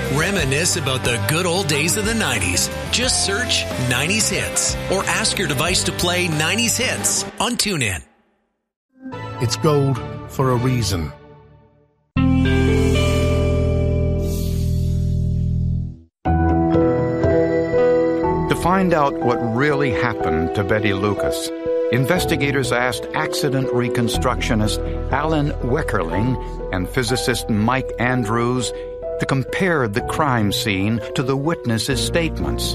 Reminisce about the good old days of the 90s. Just search 90s Hits or ask your device to play 90s Hits on TuneIn. It's gold for a reason. To find out what really happened to Betty Lucas, investigators asked accident reconstructionist Alan Weckerling and physicist Mike Andrews to compare the crime scene to the witnesses' statements.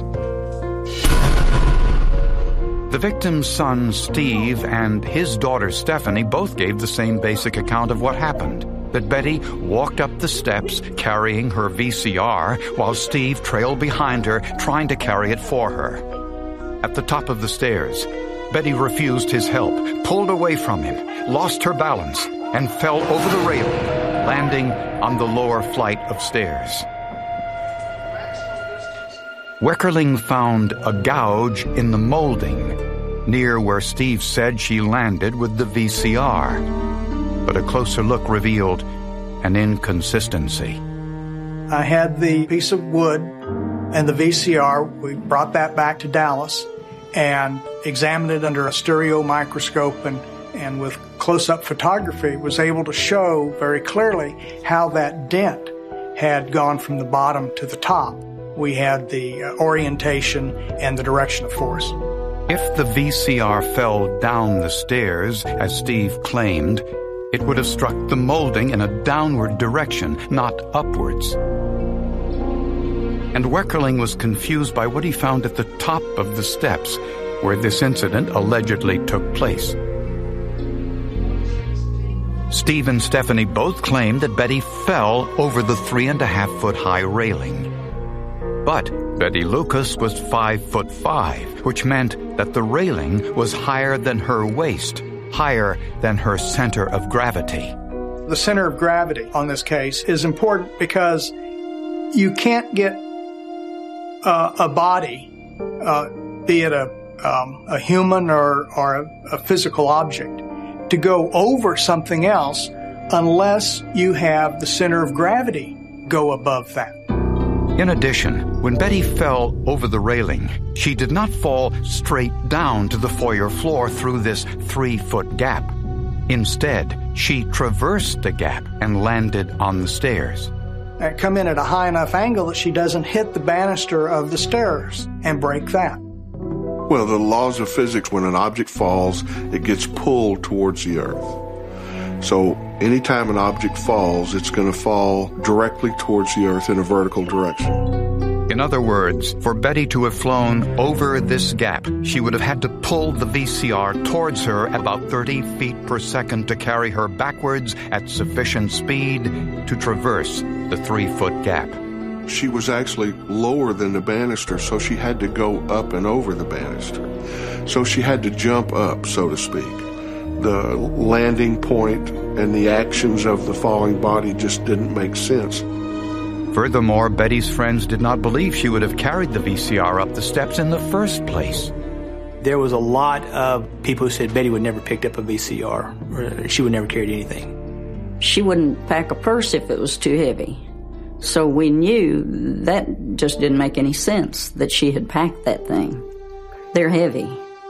The victim's son, Steve, and his daughter, Stephanie, both gave the same basic account of what happened, that Betty walked up the steps carrying her VCR while Steve trailed behind her trying to carry it for her. At the top of the stairs, Betty refused his help, pulled away from him, lost her balance, and fell over the railing, landing on the lower flight of stairs. Weckerling found a gouge in the molding near where Steve said she landed with the VCR. But a closer look revealed an inconsistency. I had the piece of wood and the VCR. We brought that back to Dallas and examined it under a stereo microscope and with close-up photography was able to show very clearly how that dent had gone from the bottom to the top. We had the orientation and the direction of force. If the VCR fell down the stairs, as Steve claimed, it would have struck the molding in a downward direction, not upwards. And Weckerling was confused by what he found at the top of the steps, where this incident allegedly took place. Steve and Stephanie both claimed that Betty fell over the 3.5-foot high railing. But Betty Lucas was 5'5", which meant that the railing was higher than her waist, higher than her center of gravity. The center of gravity on this case is important because you can't get a body, be it a human or a physical object, to go over something else unless you have the center of gravity go above that. In addition, when Betty fell over the railing, she did not fall straight down to the foyer floor through this 3-foot gap. Instead, she traversed the gap and landed on the stairs. And come in at a high enough angle that she doesn't hit the banister of the stairs and break that. Well, the laws of physics, when an object falls, it gets pulled towards the earth. So anytime an object falls, it's going to fall directly towards the earth in a vertical direction. In other words, for Betty to have flown over this gap, she would have had to pull the VCR towards her at about 30 feet per second to carry her backwards at sufficient speed to traverse the 3-foot gap. She was actually lower than the banister, so she had to go up and over the banister. So she had to jump up, so to speak. The landing point and the actions of the falling body just didn't make sense. Furthermore, Betty's friends did not believe she would have carried the VCR up the steps in the first place. There was a lot of people who said Betty would never picked up a VCR, or she would never carried anything. She wouldn't pack a purse if it was too heavy. So we knew that just didn't make any sense that she had packed that thing. They're heavy.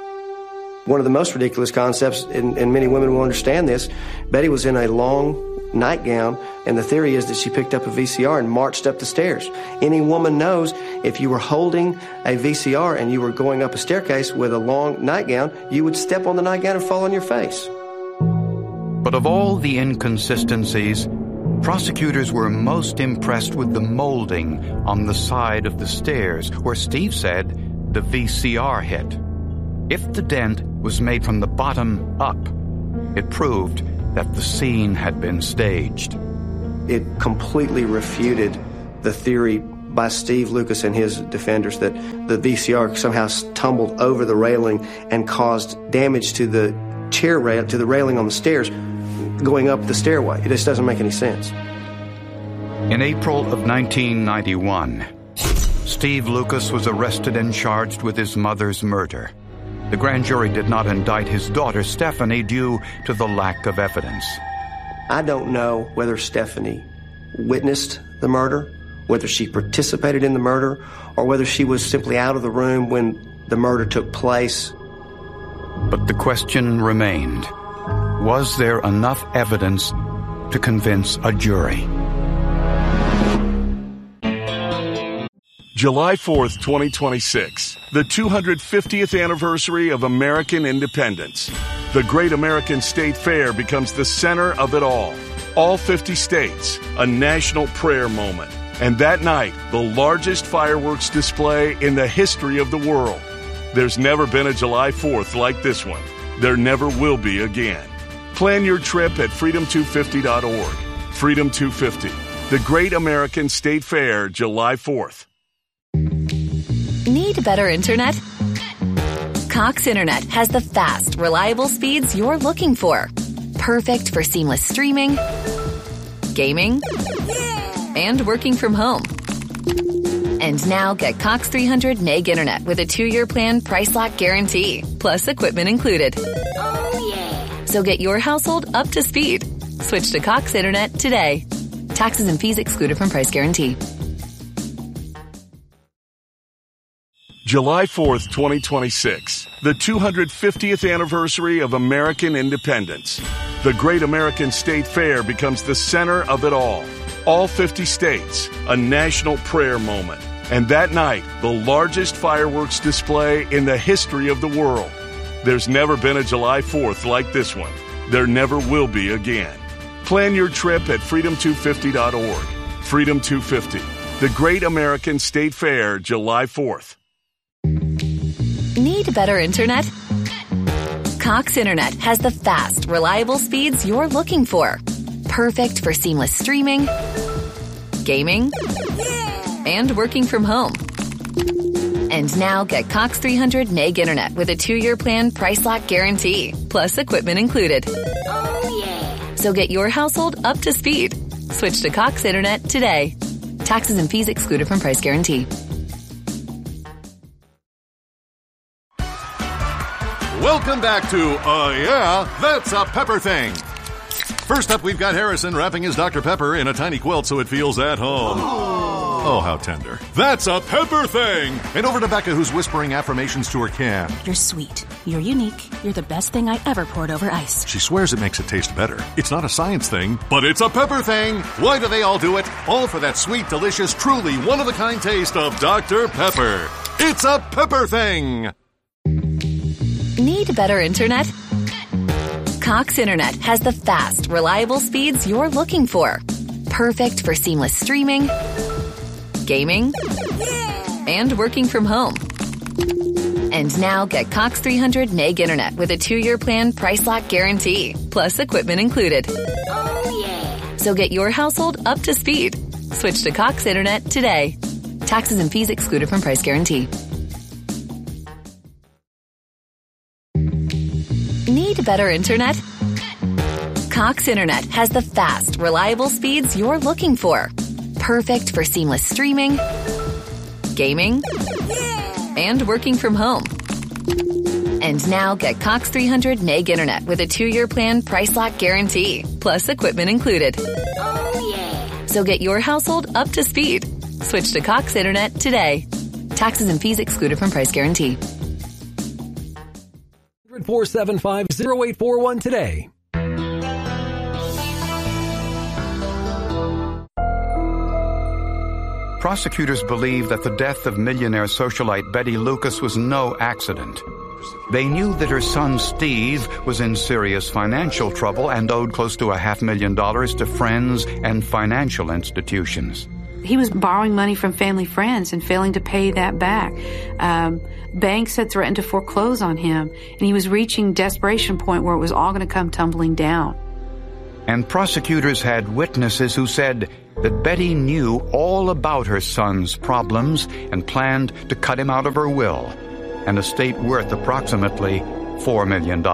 One of the most ridiculous concepts, and many women will understand this, Betty was in a long nightgown, and the theory is that she picked up a VCR and marched up the stairs. Any woman knows if you were holding a VCR and you were going up a staircase with a long nightgown, you would step on the nightgown and fall on your face. But of all the inconsistencies, prosecutors were most impressed with the molding on the side of the stairs where Steve said the VCR hit. If the dent was made from the bottom up, it proved that the scene had been staged. It completely refuted the theory by Steve Lucas and his defenders that the VCR somehow tumbled over the railing and caused damage to the chair rail, to the railing on the stairs going up the stairway. It just doesn't make any sense. In April of 1991, Steve Lucas was arrested and charged with his mother's murder. The grand jury did not indict his daughter, Stephanie, due to the lack of evidence. I don't know whether Stephanie witnessed the murder whether she participated in the murder or whether she was simply out of the room when the murder took place. But the question remained, was there enough evidence to convince a jury? July 4th, 2026, the 250th anniversary of American independence. The Great American State Fair becomes the center of it all. All 50 states, a national prayer moment. And that night, the largest fireworks display in the history of the world. There's never been a July 4th like this one. There never will be again. Plan your trip at freedom250.org. Freedom 250, the Great American State Fair, July 4th. Need better internet? Cox Internet has the fast, reliable speeds you're looking for. Perfect for seamless streaming, gaming, and working from home. And now get Cox 300 meg internet with a 2-year plan price lock guarantee, plus equipment included. Oh, yeah. So get your household up to speed. Switch to Cox Internet today. Taxes and fees excluded from price guarantee. July 4th, 2026, the 250th anniversary of American independence. The Great American State Fair becomes the center of it all. All 50 states, a national prayer moment. And that night, the largest fireworks display in the history of the world. There's never been a July 4th like this one. There never will be again. Plan your trip at freedom250.org. Freedom 250, the Great American State Fair, July 4th. Need better internet? Cox Internet has the fast, reliable speeds you're looking for. Perfect for seamless streaming, gaming, and working from home. And now get Cox 300 meg internet with a 2-year plan price lock guarantee, plus equipment included. Oh, yeah. So get your household up to speed. Switch to Cox Internet today. Taxes and fees excluded from price guarantee. Welcome back to, yeah, That's a Pepper Thing. First up, we've got Harrison wrapping his Dr. Pepper in a tiny quilt so it feels at home. Oh, how tender. That's a Pepper Thing! And over to Becca, who's whispering affirmations to her can. You're sweet. You're unique. You're the best thing I ever poured over ice. She swears it makes it taste better. It's not a science thing, but it's a Pepper Thing! Why do they all do it? All for that sweet, delicious, truly one-of-a-kind taste of Dr. Pepper. It's a Pepper Thing! Need better internet? Cox Internet has the fast, reliable speeds you're looking for. Perfect for seamless streaming, gaming, and working from home. And now get Cox 300 meg internet with a 2-year plan price lock guarantee, plus equipment included. Oh, yeah. So get your household up to speed. Switch to Cox Internet today. Taxes and fees excluded from price guarantee. Need better internet? Cox Internet has the fast, reliable speeds you're looking for. Perfect for seamless streaming, gaming, and working from home. And now get Cox 300 meg internet with a 2-year plan price lock guarantee, plus equipment included. Oh, yeah. So get your household up to speed. Switch to Cox Internet today. Taxes and fees excluded from price guarantee. 475-0841 today. Prosecutors believe that the death of millionaire socialite Betty Lucas was no accident. They knew that her son Steve was in serious financial trouble and owed close to $500,000 to friends and financial institutions. He was borrowing money from family friends and failing to pay that back. Banks had threatened to foreclose on him, and he was reaching desperation point where it was all going to come tumbling down. And prosecutors had witnesses who said that Betty knew all about her son's problems and planned to cut him out of her will, an estate worth approximately $4 million.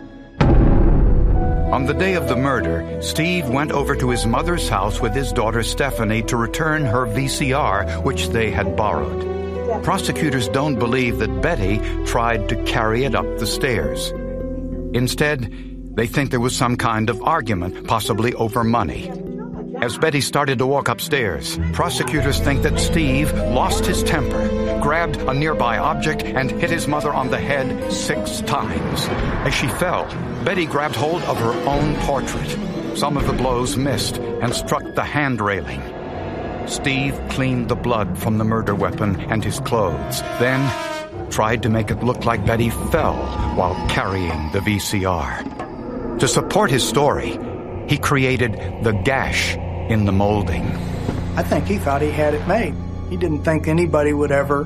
On the day of the murder, Steve went over to his mother's house with his daughter Stephanie to return her VCR, which they had borrowed. Prosecutors don't believe that Betty tried to carry it up the stairs. Instead, they think there was some kind of argument, possibly over money. As Betty started to walk upstairs, prosecutors think that Steve lost his temper, grabbed a nearby object, and hit his mother on the head 6 times. As she fell, Betty grabbed hold of her own portrait. Some of the blows missed and struck the hand railing. Steve cleaned the blood from the murder weapon and his clothes, then tried to make it look like Betty fell while carrying the VCR. To support his story, he created the gash in the molding. I think he thought he had it made. He didn't think anybody would ever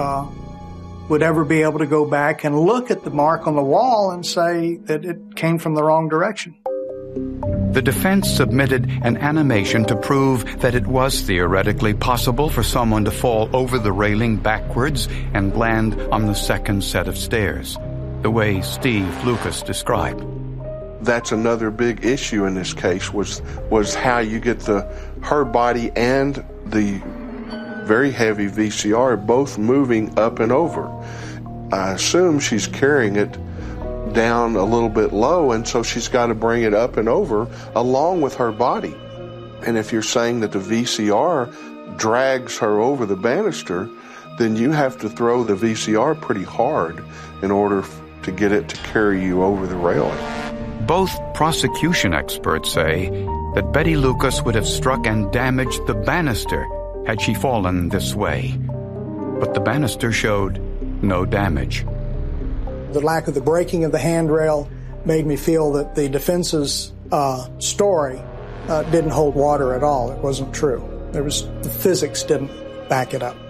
be able to go back and look at the mark on the wall and say that it came from the wrong direction. The defense submitted an animation to prove that it was theoretically possible for someone to fall over the railing backwards and land on the second set of stairs, the way Steve Lucas described. That's another big issue in this case was how you get her body and the very heavy VCR both moving up and over. I assume she's carrying it down a little bit low, and so she's got to bring it up and over along with her body. And if you're saying that the VCR drags her over the banister, then you have to throw the VCR pretty hard in order to get it to carry you over the railing. Both prosecution experts say that Betty Lucas would have struck and damaged the banister had she fallen this way. But the banister showed no damage. The lack of the breaking of the handrail made me feel that the defense's story didn't hold water at all. It wasn't true. The physics didn't back it up.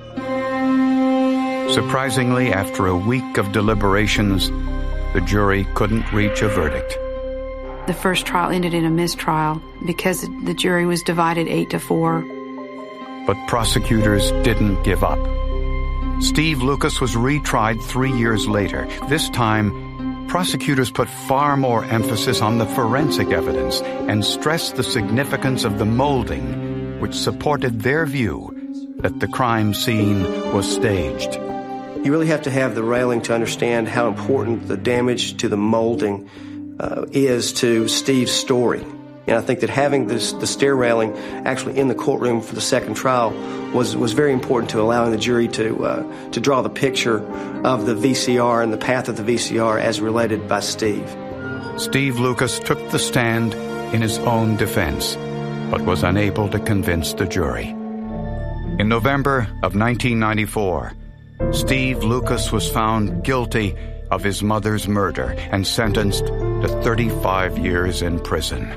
Surprisingly, after a week of deliberations, the jury couldn't reach a verdict. The first trial ended in a mistrial because the jury was divided 8-4. But prosecutors didn't give up. Steve Lucas was retried 3 years later. This time, prosecutors put far more emphasis on the forensic evidence and stressed the significance of the molding, which supported their view that the crime scene was staged. You really have to have the railing to understand how important the damage to the molding is to Steve's story. And I think that having the stair railing actually in the courtroom for the second trial was very important to allowing the jury to draw the picture of the VCR and the path of the VCR as related by Steve. Steve Lucas took the stand in his own defense, but was unable to convince the jury. In November of 1994, Steve Lucas was found guilty of his mother's murder and sentenced to 35 years in prison.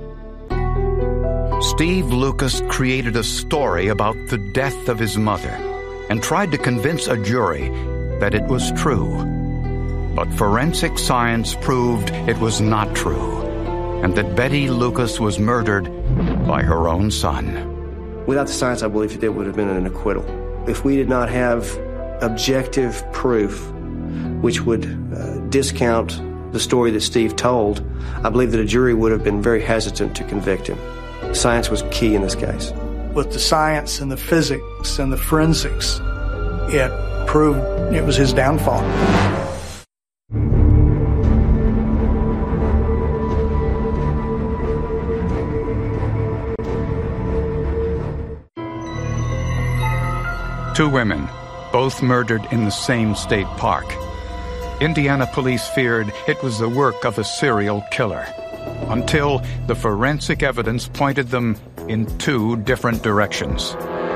Steve Lucas created a story about the death of his mother and tried to convince a jury that it was true. But forensic science proved it was not true, and that Betty Lucas was murdered by her own son. Without the science, I believe it would have been an acquittal. If we did not have objective proof which would discount the story that Steve told, I believe that a jury would have been very hesitant to convict him. Science was key in this case. With the science and the physics and the forensics, it proved it was his downfall. Two women, both murdered in the same state park. Indiana police feared it was the work of a serial killer, until the forensic evidence pointed them in two different directions.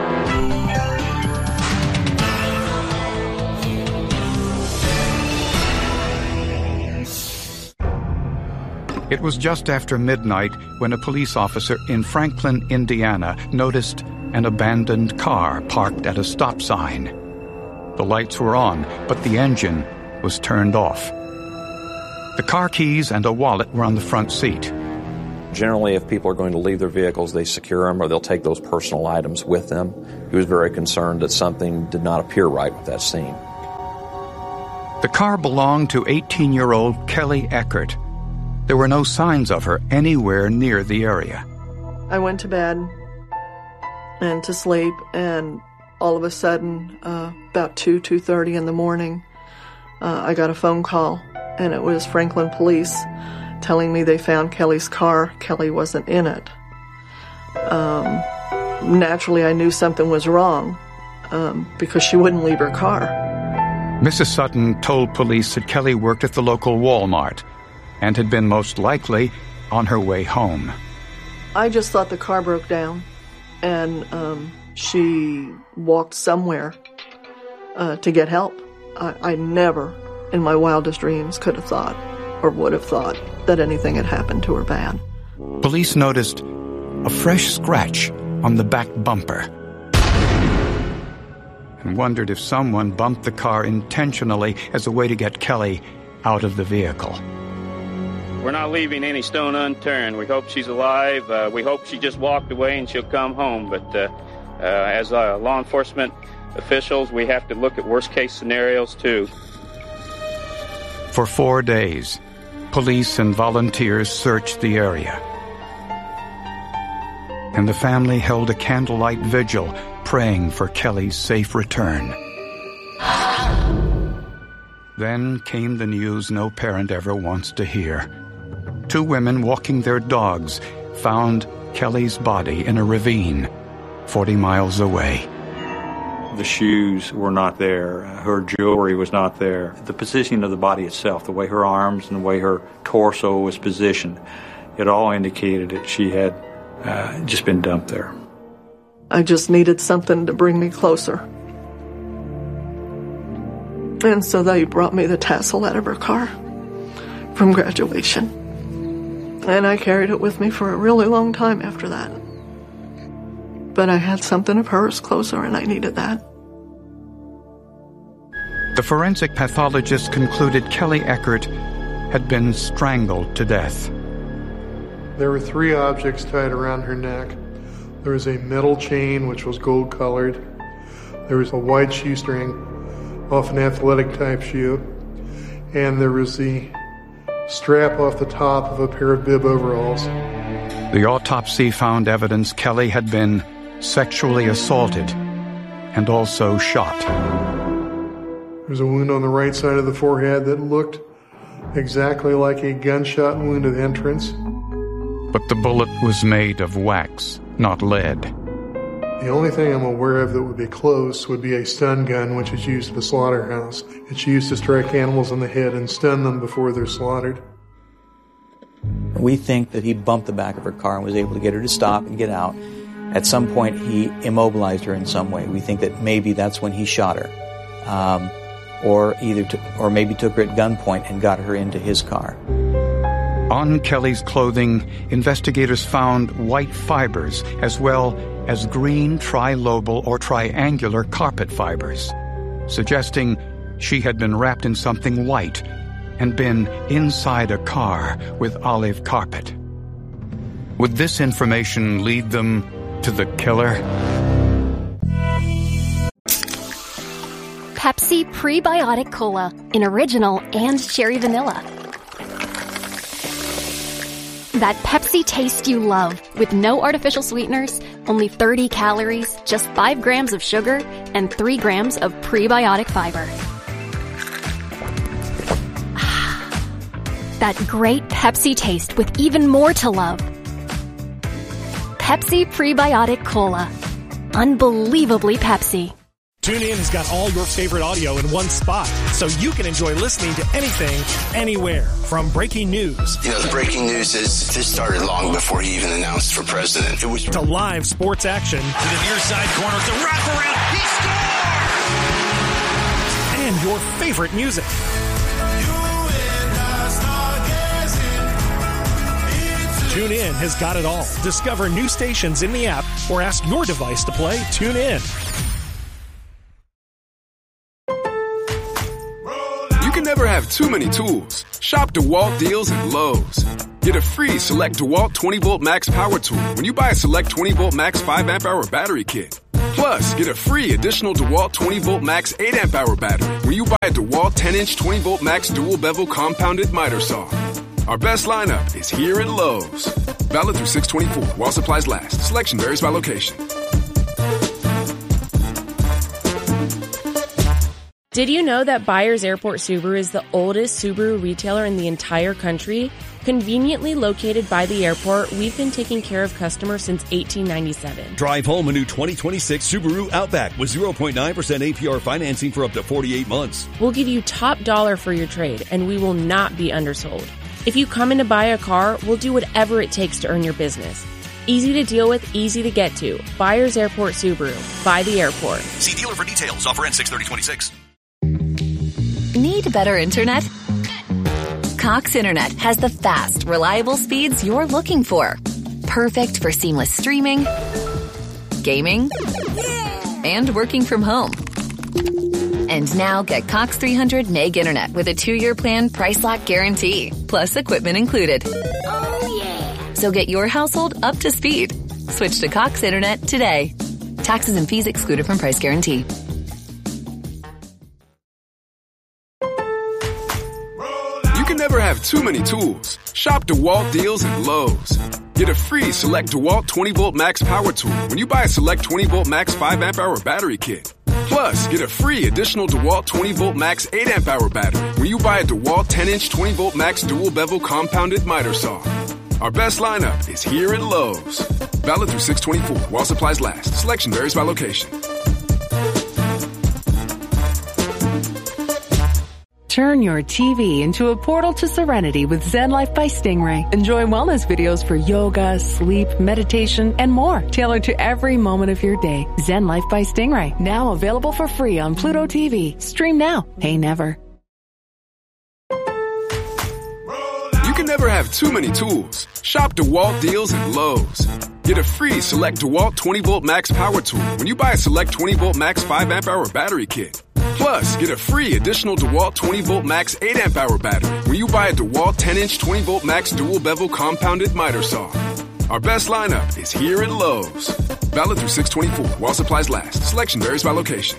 It was just after midnight when a police officer in Franklin, Indiana, noticed an abandoned car parked at a stop sign. The lights were on, but the engine was turned off. The car keys and a wallet were on the front seat. Generally, if people are going to leave their vehicles, they secure them or they'll take those personal items with them. He was very concerned that something did not appear right with that scene. The car belonged to 18-year-old Kelly Eckert. There were no signs of her anywhere near the area. I went to bed and to sleep, and all of a sudden, about 2:30 in the morning, I got a phone call, and it was Franklin Police telling me they found Kelly's car. Kelly wasn't in it. Naturally, I knew something was wrong because she wouldn't leave her car. Mrs. Sutton told police that Kelly worked at the local Walmart and had been most likely on her way home. I just thought the car broke down, and she walked somewhere to get help. I never, in my wildest dreams, could have thought or would have thought that anything had happened to her bad. Police noticed a fresh scratch on the back bumper and wondered if someone bumped the car intentionally as a way to get Kelly out of the vehicle. We're not leaving any stone unturned. We hope she's alive. We hope she just walked away and she'll come home. But as law enforcement officials, we have to look at worst-case scenarios, too. For 4 days, police and volunteers searched the area. And the family held a candlelight vigil, praying for Kelly's safe return. Then came the news no parent ever wants to hear. 2 women walking their dogs found Kelly's body in a ravine 40 miles away. The shoes were not there. Her jewelry was not there. The positioning of the body itself, the way her arms and the way her torso was positioned, it all indicated that she had just been dumped there. I just needed something to bring me closer. And so they brought me the tassel out of her car from graduation. And I carried it with me for a really long time after that. But I had something of hers closer, and I needed that. The forensic pathologist concluded Kelly Eckert had been strangled to death. There were 3 objects tied around her neck. There was a metal chain, which was gold-colored. There was a white shoestring off an athletic-type shoe. And there was the strap off the top of a pair of bib overalls. The autopsy found evidence Kelly had been sexually assaulted and also shot. There was a wound on the right side of the forehead that looked exactly like a gunshot wound at entrance. But the bullet was made of wax, not lead. The only thing I'm aware of that would be close would be a stun gun, which is used at a slaughterhouse. It's used to strike animals in the head and stun them before they're slaughtered. We think that he bumped the back of her car and was able to get her to stop and get out. At some point, he immobilized her in some way. We think that maybe that's when he shot her, or maybe took her at gunpoint and got her into his car. On Kelly's clothing, investigators found white fibers as well as green trilobal or triangular carpet fibers, suggesting she had been wrapped in something white and been inside a car with olive carpet. Would this information lead them to the killer? Pepsi Prebiotic Cola in original and cherry vanilla. That Pepsi taste you love, with no artificial sweeteners, only 30 calories, just 5 grams of sugar, and 3 grams of prebiotic fiber. That great Pepsi taste with even more to love. Pepsi Prebiotic Cola. Unbelievably Pepsi. TuneIn has got all your favorite audio in one spot, so you can enjoy listening to anything, anywhere. From breaking news. You know, the breaking news is this started long before he even announced for president. It was to live sports action. To the near side corner, it's a wraparound. He scores! And your favorite music. TuneIn has got it all. Discover new stations in the app or ask your device to play TuneIn. You can never have too many tools. Shop DeWalt deals at Lowe's. Get a free Select DeWalt 20-Volt Max Power Tool when you buy a Select 20-Volt Max 5-amp-hour battery kit. Plus, get a free additional DeWalt 20-Volt Max 8-amp-hour battery when you buy a DeWalt 10-inch 20-Volt Max dual-bevel compounded miter saw. Our best lineup is here at Lowe's. Valid through 6/24 while supplies last. Selection varies by location. Did you know that Byers Airport Subaru is the oldest Subaru retailer in the entire country? Conveniently located by the airport, we've been taking care of customers since 1897. Drive home a new 2026 Subaru Outback with 0.9% APR financing for up to 48 months. We'll give you top dollar for your trade, and we will not be undersold. If you come in to buy a car, we'll do whatever it takes to earn your business. Easy to deal with, easy to get to. Buyers Airport Subaru. By the airport. See dealer for details. Offer ends 6/30/26. Need better internet? Cox Internet has the fast, reliable speeds you're looking for. Perfect for seamless streaming, gaming, and working from home. And now get Cox 300 meg internet with a 2-year plan price lock guarantee, plus equipment included. Oh, yeah. So get your household up to speed. Switch to Cox Internet today. Taxes and fees excluded from price guarantee. You can never have too many tools. Shop DeWalt deals at Lowe's. Get a free Select DeWalt 20-volt max power tool when you buy a Select 20-volt max 5-amp-hour battery kit. Plus, get a free additional DeWalt 20-volt max 8-amp-hour battery when you buy a DeWalt 10-inch 20-volt max dual-bevel compounded miter saw. Our best lineup is here at Lowe's. Valid through 6/24 while supplies last. Selection varies by location. Turn your TV into a portal to serenity with Zen Life by Stingray. Enjoy wellness videos for yoga, sleep, meditation, and more, tailored to every moment of your day. Zen Life by Stingray, now available for free on Pluto TV. Stream now, pay never. You can never have too many tools. Shop DeWalt deals at Lowe's. Get a free Select DeWalt 20-volt max power tool when you buy a Select 20-volt max 5-amp-hour battery kit. Plus, get a free additional DeWalt 20-volt max 8-amp-hour battery when you buy a DeWalt 10-inch 20-volt max dual-bevel compounded miter saw. Our best lineup is here at Lowe's. Valid through 6/24 while supplies last. Selection varies by location.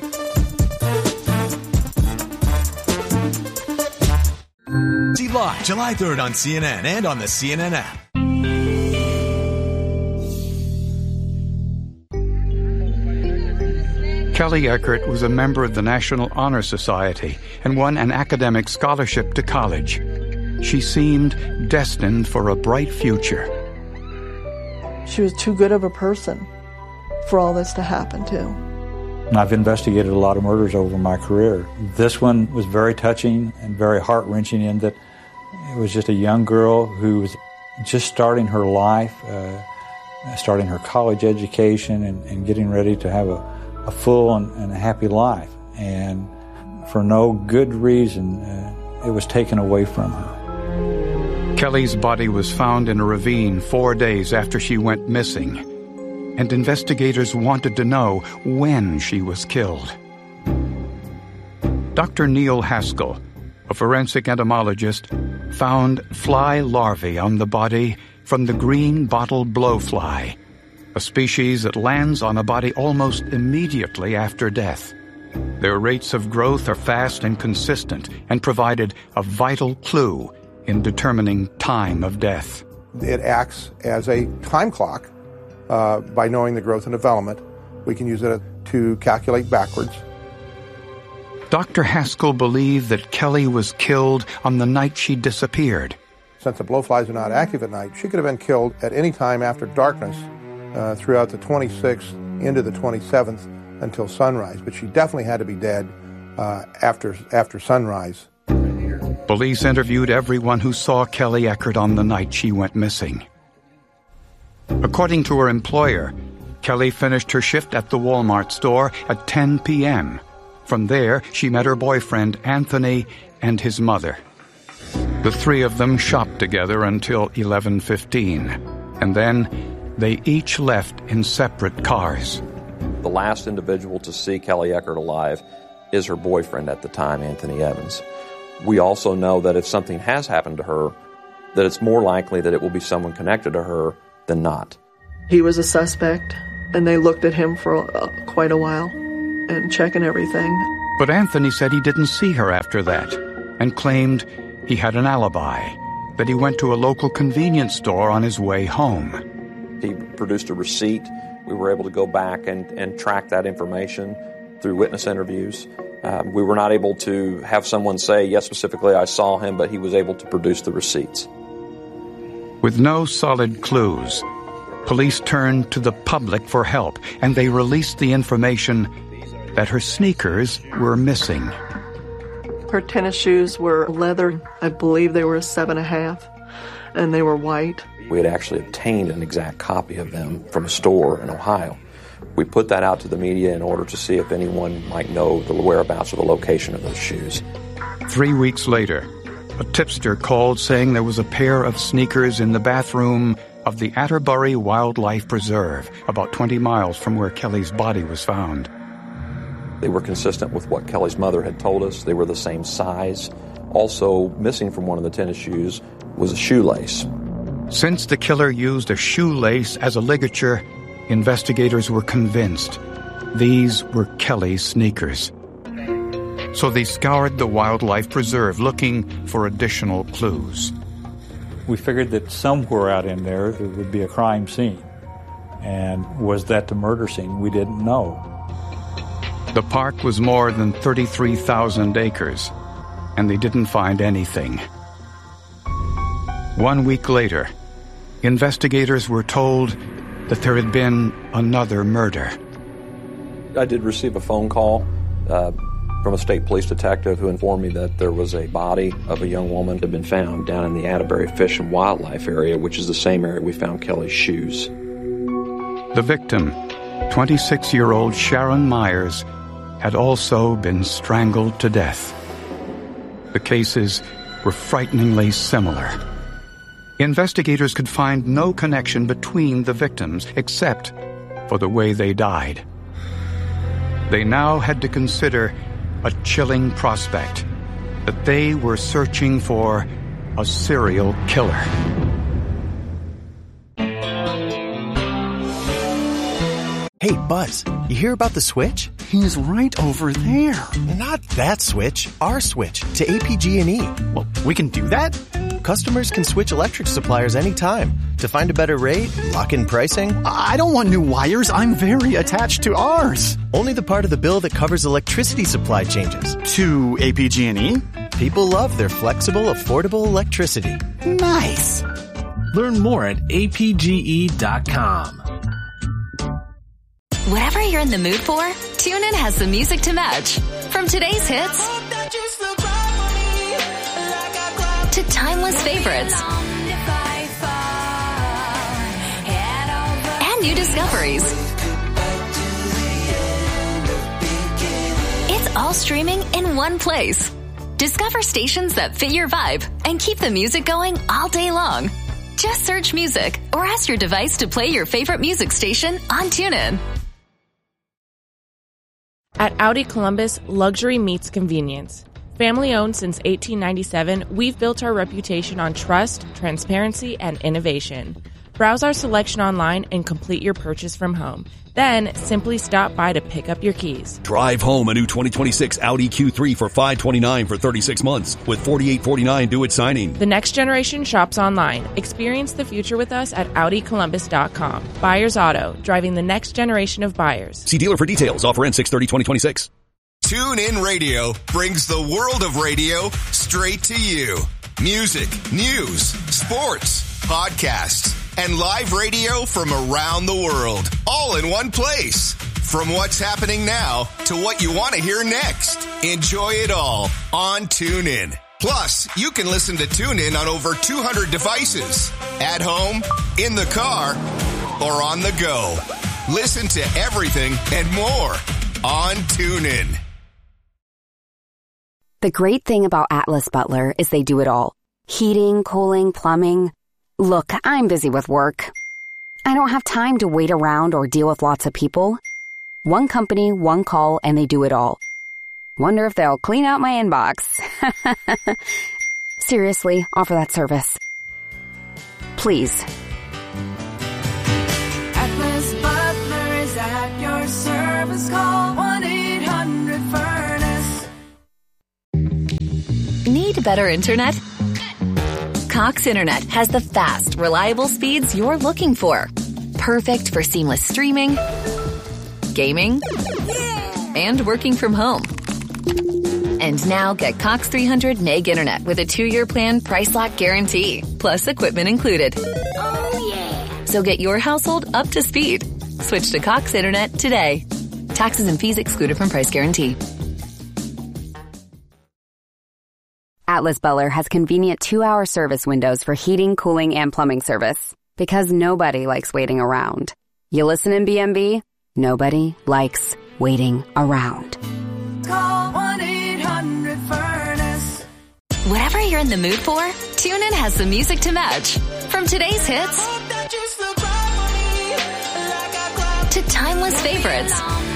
See live July 3rd on CNN and on the CNN app. Kelly Eckert was a member of the National Honor Society and won an academic scholarship to college. She seemed destined for a bright future. She was too good of a person for all this to happen to. And I've investigated a lot of murders over my career. This one was very touching and very heart-wrenching in that it was just a young girl who was just starting her life, starting her college education and getting ready to have a full and a happy life. And for no good reason, it was taken away from her. Kelly's body was found in a ravine 4 days after she went missing, and investigators wanted to know when she was killed. Dr. Neil Haskell, a forensic entomologist, found fly larvae on the body from the green bottle blowfly, a species that lands on a body almost immediately after death. Their rates of growth are fast and consistent and provided a vital clue in determining time of death. It acts as a time clock. By knowing the growth and development, we can use it to calculate backwards. Dr. Haskell believed that Kelly was killed on the night she disappeared. Since the blowflies are not active at night, she could have been killed at any time after darkness throughout the 26th into the 27th until sunrise. But she definitely had to be dead after sunrise. Police interviewed everyone who saw Kelly Eckert on the night she went missing. According to her employer, Kelly finished her shift at the Walmart store at 10 p.m. From there, she met her boyfriend, Anthony, and his mother. The three of them shopped together until 11:15, and then they each left in separate cars. The last individual to see Kelly Eckert alive is her boyfriend at the time, Anthony Evans. We also know that if something has happened to her, that it's more likely that it will be someone connected to her than not. He was a suspect, and they looked at him for quite a while and checking everything. But Anthony said he didn't see her after that and claimed he had an alibi, that he went to a local convenience store on his way home. He produced a receipt. We were able to go back and track that information through witness interviews. We were not able to have someone say, yes, specifically I saw him, but he was able to produce the receipts. With no solid clues, police turned to the public for help, and they released the information that her sneakers were missing. Her tennis shoes were leather. I believe they were a 7.5, and they were white. We had actually obtained an exact copy of them from a store in Ohio. We put that out to the media in order to see if anyone might know the whereabouts or the location of those shoes. 3 weeks later, a tipster called saying there was a pair of sneakers in the bathroom of the Atterbury Wildlife Preserve, about 20 miles from where Kelly's body was found. They were consistent with what Kelly's mother had told us. They were the same size. Also, missing from one of the tennis shoes was a shoelace. Since the killer used a shoelace as a ligature, investigators were convinced these were Kelly's sneakers. So they scoured the wildlife preserve looking for additional clues. We figured that somewhere out in there would be a crime scene. And was that the murder scene? We didn't know. The park was more than 33,000 acres, and they didn't find anything. 1 week later, investigators were told that there had been another murder. I did receive a phone call from a state police detective who informed me that there was a body of a young woman that had been found down in the Atterbury Fish and Wildlife area, which is the same area we found Kelly's shoes. The victim, 26-year-old Sharon Myers, had also been strangled to death. The cases were frighteningly similar. Investigators could find no connection between the victims except for the way they died. They now had to consider a chilling prospect, that they were searching for a serial killer. Hey, Buzz, you hear about the switch? He's right over there. Not that switch, our switch to APG&E. Well, we can do that? Customers can switch electric suppliers anytime to find a better rate, lock in pricing. I don't want new wires. I'm very attached to ours. Only the part of the bill that covers electricity supply changes. To APG&E? People love their flexible, affordable electricity. Nice. Learn more at apge.com. Whatever you're in the mood for, TuneIn has the music to match. From today's hits to timeless favorites and new discoveries. It's all streaming in one place. Discover stations that fit your vibe and keep the music going all day long. Just search music or ask your device to play your favorite music station on TuneIn. At Audi Columbus, luxury meets convenience. Family owned since 1897, we've built our reputation on trust, transparency, and innovation. Browse our selection online and complete your purchase from home. Then, simply stop by to pick up your keys. Drive home a new 2026 Audi Q3 for $529 for 36 months with $4,849 due at signing. The next generation shops online. Experience the future with us at AudiColumbus.com. Buyers Auto, driving the next generation of buyers. See dealer for details. Offer ends 6/30/2026. TuneIn Radio brings the world of radio straight to you. Music, news, sports, podcasts, and live radio from around the world, all in one place. From what's happening now to what you want to hear next. Enjoy it all on TuneIn. Plus, you can listen to TuneIn on over 200 devices. At home, in the car, or on the go. Listen to everything and more on TuneIn. The great thing about Atlas Butler is they do it all. Heating, cooling, plumbing. Look, I'm busy with work. I don't have time to wait around or deal with lots of people. One company, one call, and they do it all. Wonder if they'll clean out my inbox. Seriously, offer that service. Please. Atlas Butler is at your service. Call 1-800-FURNACE. Need better internet? Cox Internet has the fast, reliable speeds you're looking for. Perfect for seamless streaming, gaming, and working from home. And now get Cox 300 Meg Internet with a 2-year plan, price lock guarantee, plus equipment included. Oh, yeah. So get your household up to speed. Switch to Cox Internet today. Taxes and fees excluded from price guarantee. Atlas Butler has convenient 2-hour service windows for heating, cooling, and plumbing service. Because nobody likes waiting around. You listen in BMB? Nobody likes waiting around. Call 1-800-FURNACE. Whatever you're in the mood for, TuneIn has the music to match. From today's hits to timeless favorites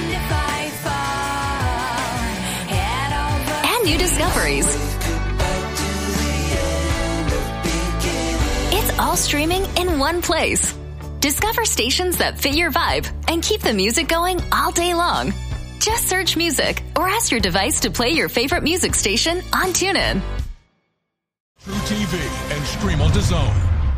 and new discoveries. It's all streaming in one place. Discover stations that fit your vibe and keep the music going all day long. Just search music or ask your device to play your favorite music station on TuneIn. True TV and stream on DAZN.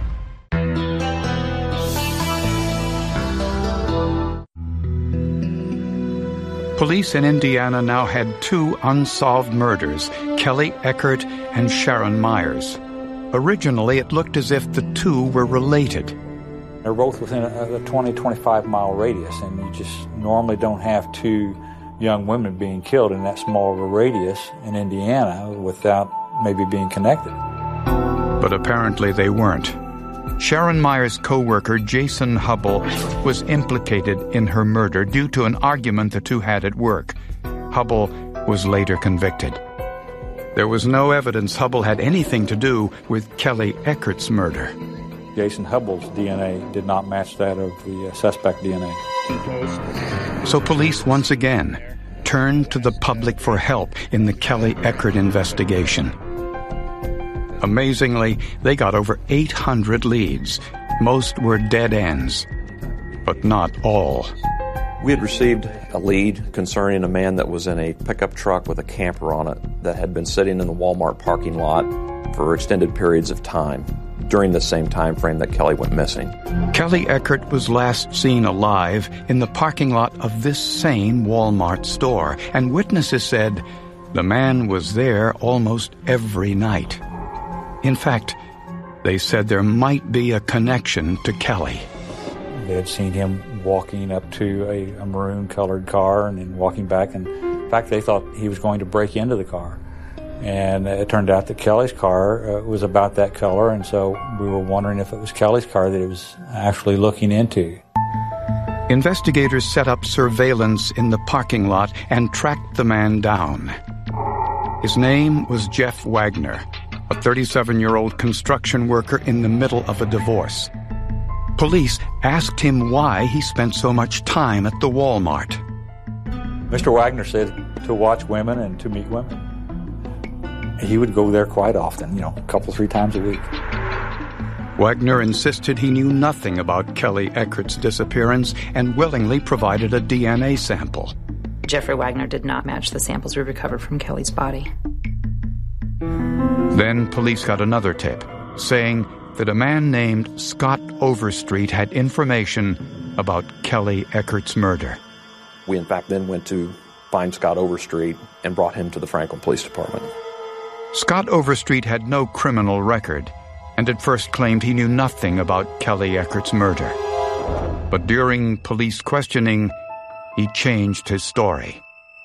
Police in Indiana now had 2 unsolved murders, Kelly Eckert and Sharon Myers. Originally, it looked as if the 2 were related. They're both within a 20-25 mile radius, and you just normally don't have 2 young women being killed in that small of a radius in Indiana without maybe being connected. But apparently they weren't. Sharon Myers' co-worker, Jason Hubble, was implicated in her murder due to an argument the 2 had at work. Hubble was later convicted. There was no evidence Hubble had anything to do with Kelly Eckert's murder. Jason Hubble's DNA did not match that of the suspect DNA. So police once again turned to the public for help in the Kelly Eckert investigation. Amazingly, they got over 800 leads. Most were dead ends, but not all. We had received a lead concerning a man that was in a pickup truck with a camper on it that had been sitting in the Walmart parking lot for extended periods of time during the same time frame that Kelly went missing. Kelly Eckert was last seen alive in the parking lot of this same Walmart store, and witnesses said the man was there almost every night. In fact, they said there might be a connection to Kelly. They had seen him walking up to a maroon-colored car and then walking back, and in fact, they thought he was going to break into the car. And it turned out that Kelly's car was about that color, and so we were wondering if it was Kelly's car that he was actually looking into. Investigators set up surveillance in the parking lot and tracked the man down. His name was Jeff Wagner, a 37-year-old construction worker in the middle of a divorce. Police asked him why he spent so much time at the Walmart. Mr. Wagner said to watch women and to meet women. He would go there quite often, a couple, 3 times a week. Wagner insisted he knew nothing about Kelly Eckert's disappearance and willingly provided a DNA sample. Jeffrey Wagner did not match the samples we recovered from Kelly's body. Then police got another tip, saying that a man named Scott Overstreet had information about Kelly Eckert's murder. We, in fact, then went to find Scott Overstreet and brought him to the Franklin Police Department. Scott Overstreet had no criminal record and at first claimed he knew nothing about Kelly Eckert's murder. But during police questioning, he changed his story.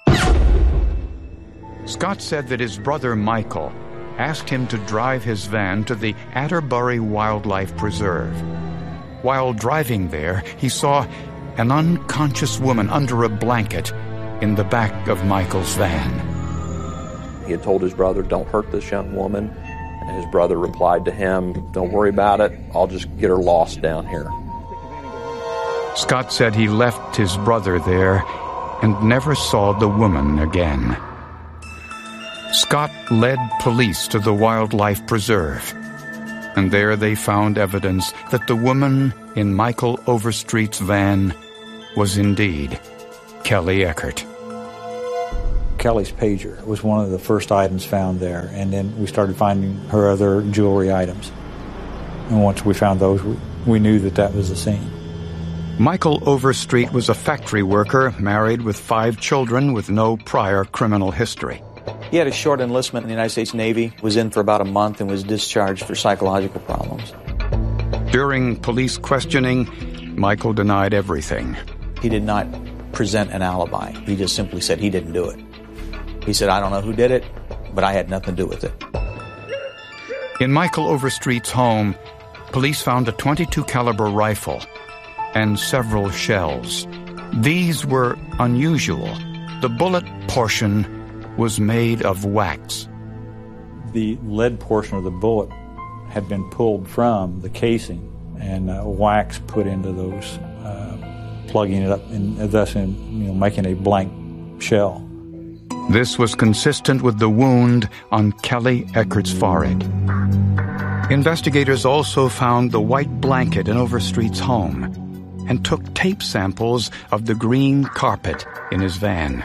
Scott said that his brother Michael asked him to drive his van to the Atterbury Wildlife Preserve. While driving there, he saw an unconscious woman under a blanket in the back of Michael's van. He had told his brother, "Don't hurt this young woman," and his brother replied to him, "Don't worry about it, I'll just get her lost down here." Scott said he left his brother there and never saw the woman again. Scott led police to the wildlife preserve, and there they found evidence that the woman in Michael Overstreet's van was indeed Kelly Eckert. Kelly's pager was one of the first items found there, and then we started finding her other jewelry items. And once we found those, we knew that that was the scene. Michael Overstreet was a factory worker, married with 5 children with no prior criminal history. He had a short enlistment in the United States Navy, was in for about a month, and was discharged for psychological problems. During police questioning, Michael denied everything. He did not present an alibi. He just simply said he didn't do it. He said, I don't know who did it, but I had nothing to do with it. In Michael Overstreet's home, police found a .22 caliber rifle and several shells. These were unusual. The bullet portion was made of wax. The lead portion of the bullet had been pulled from the casing and wax put into those, plugging it up and thus making a blank shell. This was consistent with the wound on Kelly Eckert's forehead. Investigators also found the white blanket in Overstreet's home and took tape samples of the green carpet in his van.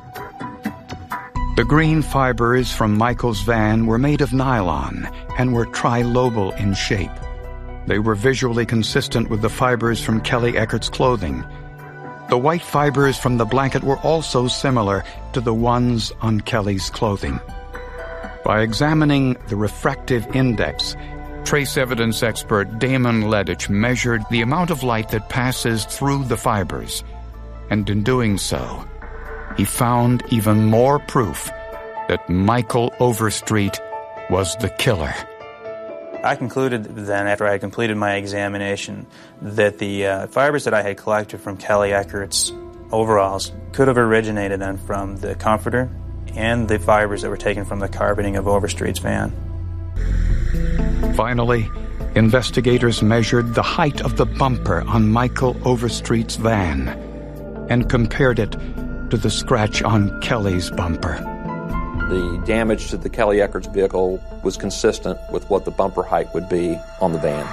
The green fibers from Michael's van were made of nylon and were trilobal in shape. They were visually consistent with the fibers from Kelly Eckert's clothing. The white fibers from the blanket were also similar to the ones on Kelly's clothing. By examining the refractive index, trace evidence expert Damon Ledich measured the amount of light that passes through the fibers, and in doing so, he found even more proof that Michael Overstreet was the killer. I concluded then, after I had completed my examination, that the fibers that I had collected from Kelly Eckert's overalls could have originated then from the comforter and the fibers that were taken from the carpeting of Overstreet's van. Finally, investigators measured the height of the bumper on Michael Overstreet's van and compared it to the scratch on Kelly's bumper. The damage to the Kelly Eckert's vehicle was consistent with what the bumper height would be on the van.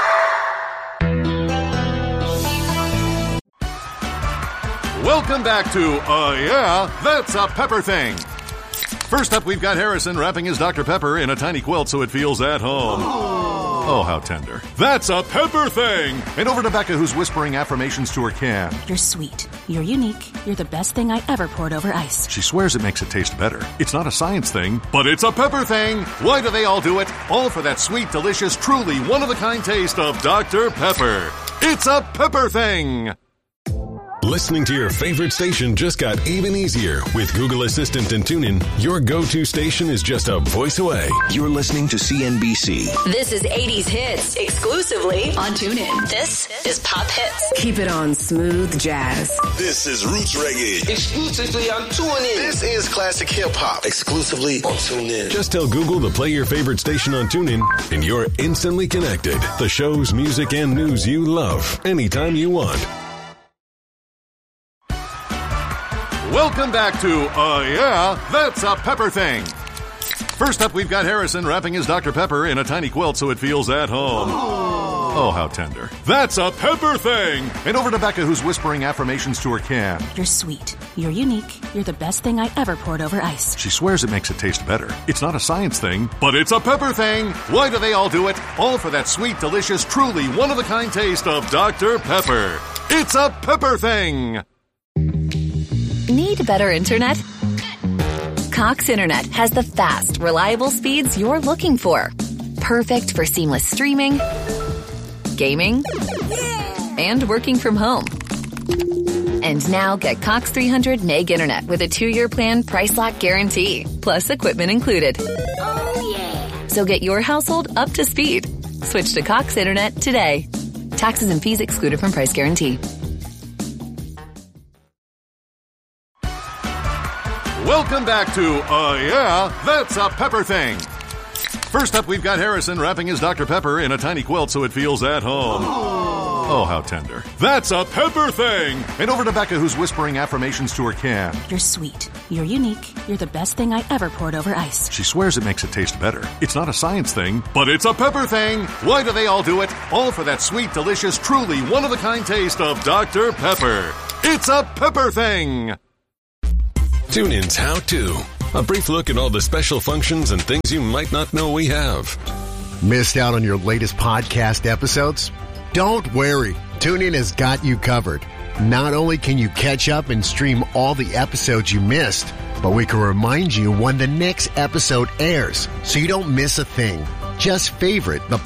Welcome back to Yeah, That's a Pepper Thing. First up, we've got Harrison wrapping his Dr. Pepper in a tiny quilt so it feels at home. Oh, how tender. That's a Pepper Thing! And over to Becca, who's whispering affirmations to her can. You're sweet. You're unique. You're the best thing I ever poured over ice. She swears it makes it taste better. It's not a science thing, but it's a pepper thing. Why do they all do it? All for that sweet, delicious, truly one-of-a-kind taste of Dr. Pepper. It's a Pepper Thing! Listening to your favorite station just got even easier. With Google Assistant and TuneIn, your go-to station is just a voice away. You're listening to CNBC. This is 80s Hits, exclusively on TuneIn. This is Pop Hits. Keep it on smooth jazz. This is Roots Reggae. Exclusively on TuneIn. This is Classic Hip Hop. Exclusively on TuneIn. Just tell Google to play your favorite station on TuneIn, and you're instantly connected. The shows, music, and news you love, anytime you want. Welcome back to Yeah, That's a Pepper Thing. First up, we've got Harrison wrapping his Dr. Pepper in a tiny quilt so it feels at home. Oh, how tender. That's a Pepper Thing! And over to Becca, who's whispering affirmations to her can. You're sweet. You're unique. You're the best thing I ever poured over ice. She swears it makes it taste better. It's not a science thing, but it's a pepper thing. Why do they all do it? All for that sweet, delicious, truly one-of-a-kind taste of Dr. Pepper. It's a Pepper Thing! Need better internet? Cox Internet has the fast, reliable speeds you're looking for. Perfect for seamless streaming, gaming, and working from home. And now get Cox 300 meg internet with a 2-year plan price lock guarantee, plus equipment included. Oh, yeah. So get your household up to speed. Switch to Cox Internet today. Taxes and fees excluded from price guarantee. Welcome back to Yeah, That's a Pepper Thing. First up, we've got Harrison wrapping his Dr. Pepper in a tiny quilt so it feels at home. Oh, how tender. That's a Pepper Thing! And over to Becca, who's whispering affirmations to her can. You're sweet. You're unique. You're the best thing I ever poured over ice. She swears it makes it taste better. It's not a science thing, but it's a pepper thing. Why do they all do it? All for that sweet, delicious, truly one-of-a-kind taste of Dr. Pepper. It's a Pepper Thing! TuneIn's How To. A brief look at all the special functions and things you might not know we have. Missed out on your latest podcast episodes? Don't worry, TuneIn has got you covered. Not only can you catch up and stream all the episodes you missed, but we can remind you when the next episode airs so you don't miss a thing. Just favorite the